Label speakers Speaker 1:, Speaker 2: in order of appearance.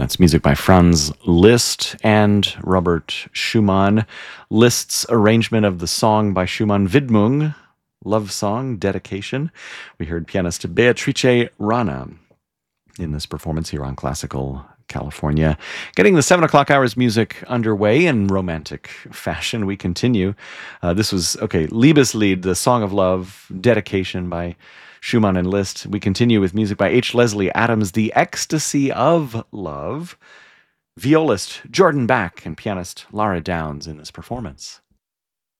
Speaker 1: That's music by Franz Liszt and Robert Schumann. Liszt's arrangement of the song by Schumann, Widmung, love song, dedication. We heard pianist Beatrice Rana in this performance here on Classical California. Getting the 7 o'clock hours music underway in romantic fashion. We continue. This was, Liebeslied, the Song of Love, dedication by Schumann and Liszt. We continue with music by H. Leslie Adams, The Ecstasy of Love. Violist Jordan Back and pianist Lara Downs in this performance.